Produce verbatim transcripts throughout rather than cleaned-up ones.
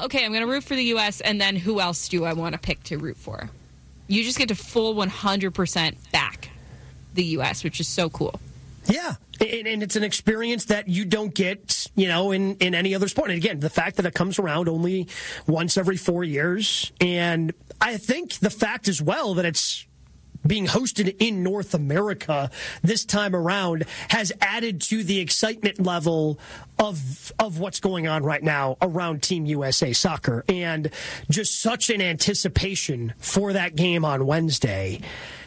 okay, I'm going to root for the U S, and then who else do I want to pick to root for? You just get to full one hundred percent back the U S, which is so cool. Yeah, and it's an experience that you don't get, you know, in, in any other sport. And again, the fact that it comes around only once every four years. And I think the fact as well that it's being hosted in North America this time around has added to the excitement level of of what's going on right now around Team U S A Soccer. And just such an anticipation for that game on Wednesday.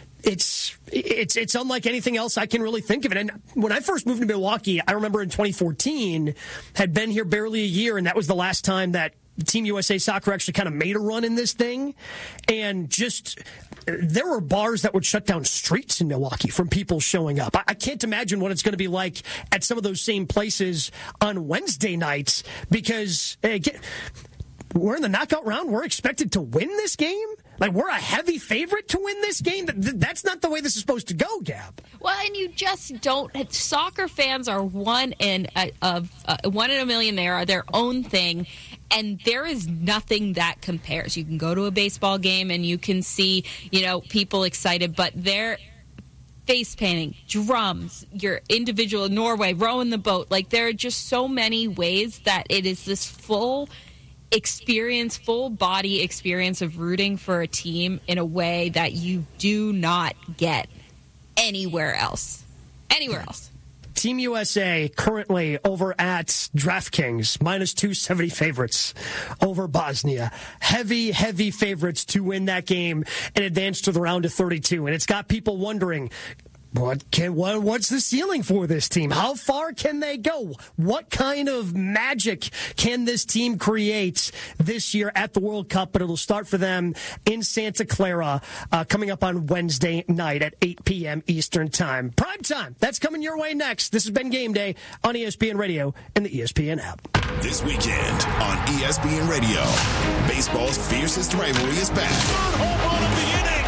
It's it's it's unlike anything else I can really think of it. And when I first moved to Milwaukee, I remember in twenty fourteen, had been here barely a year, and that was the last time that Team U S A Soccer actually kind of made a run in this thing. And just, there were bars that would shut down streets in Milwaukee from people showing up. I, I can't imagine what it's going to be like at some of those same places on Wednesday nights, because again, we're in the knockout round. We're expected to win this game. Like, we're a heavy favorite to win this game. That's not the way this is supposed to go, Gab. Well, and you just don't. Soccer fans are one in a, of uh, one in a million. They are their own thing, and there is nothing that compares. You can go to a baseball game and you can see, you know, people excited, but they're face painting, drums, your individual Norway rowing the boat. Like, there are just so many ways that it is this full experience, full body experience of rooting for a team in a way that you do not get anywhere else. Anywhere else. Team U S A currently over at DraftKings, minus two seventy favorites over Bosnia. Heavy, heavy favorites to win that game and advance to the round of thirty-two. And it's got people wondering, What can what, what's the ceiling for this team? How far can they go? What kind of magic can this team create this year at the World Cup? But it'll start for them in Santa Clara uh, coming up on Wednesday night at eight p.m. Eastern Time. Prime time. That's coming your way next. This has been Game Day on E S P N Radio and the E S P N app. This weekend on E S P N Radio, baseball's fiercest rivalry is back. Third home run of the inning.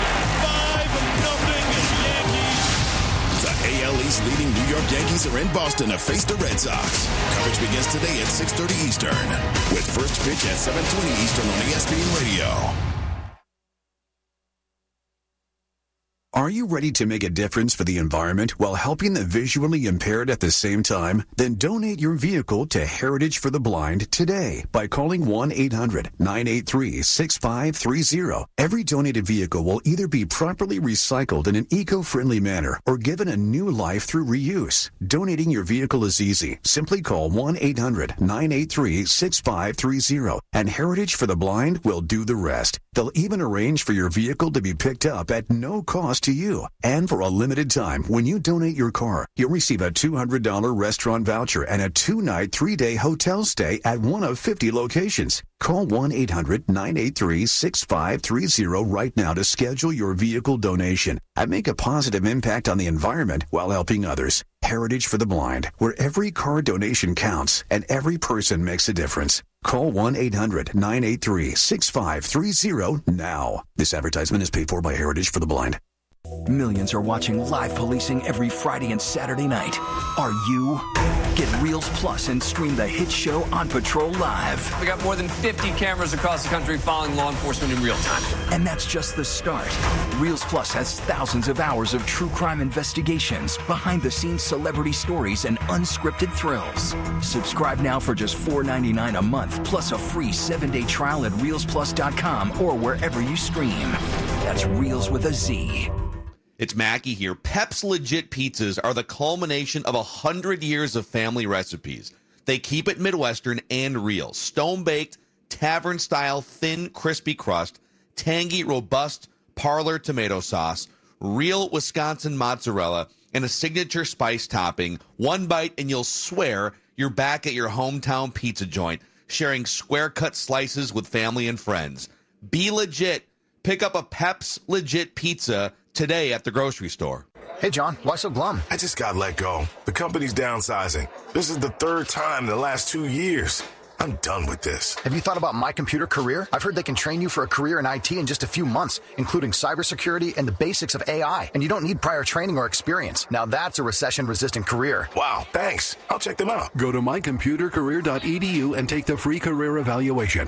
five nothing. A L East leading New York Yankees are in Boston to face the Red Sox. Coverage begins today at six thirty Eastern, with first pitch at seven twenty Eastern on E S P N Radio. Are you ready to make a difference for the environment while helping the visually impaired at the same time? Then donate your vehicle to Heritage for the Blind today by calling one eight hundred nine eight three six five three zero. Every donated vehicle will either be properly recycled in an eco-friendly manner or given a new life through reuse. Donating your vehicle is easy. Simply call one eight hundred nine eight three six five three zero, and Heritage for the Blind will do the rest. They'll even arrange for your vehicle to be picked up at no cost to you. And for a limited time, when you donate your car, you'll receive a two hundred dollars restaurant voucher and a two-night, three-day hotel stay at one of fifty locations. Call one eight hundred nine eight three six five three zero right now to schedule your vehicle donation and make a positive impact on the environment while helping others. Heritage for the Blind, where every car donation counts and every person makes a difference. Call one eight hundred nine eight three six five three zero now. This advertisement is paid for by Heritage for the Blind. Millions are watching live policing every Friday and Saturday night. Are you? Get Reels Plus and stream the hit show On Patrol Live. We got more than fifty cameras across the country following law enforcement in real time. And that's just the start. Reels Plus has thousands of hours of true crime investigations, behind-the-scenes celebrity stories, and unscripted thrills. Subscribe now for just four ninety-nine a month, plus a free seven-day trial at reels plus dot com or wherever you stream. That's Reels with a Z. It's Mackie here. Pep's Legit Pizzas are the culmination of one hundred years of family recipes. They keep it Midwestern and real. Stone-baked, tavern-style, thin, crispy crust, tangy, robust parlor tomato sauce, real Wisconsin mozzarella, and a signature spice topping. One bite and you'll swear you're back at your hometown pizza joint, sharing square-cut slices with family and friends. Be legit. Pick up a Pep's Legit Pizza today at the grocery store. Hey, John, why so glum? I just got let go. The company's downsizing. This is the third time in the last two years. I'm done with this. Have you thought about My Computer Career? I've heard they can train you for a career in I T in just a few months, including cybersecurity and the basics of A I. And you don't need prior training or experience. Now that's a recession-resistant career. Wow, thanks. I'll check them out. Go to my computer career dot e d u and take the free career evaluation.